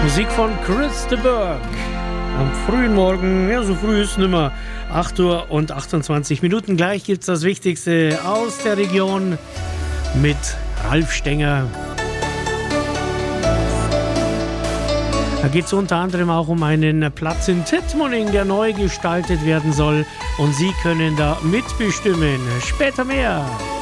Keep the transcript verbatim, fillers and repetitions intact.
Musik von Chris de Burgh. Am frühen Morgen, ja so früh ist es nimmer, acht Uhr und achtundzwanzig Minuten. Gleich gibt es das Wichtigste aus der Region mit Ralf Stenger. Da geht es unter anderem auch um einen Platz in Tittmoning, der neu gestaltet werden soll. Und Sie können da mitbestimmen. Später mehr.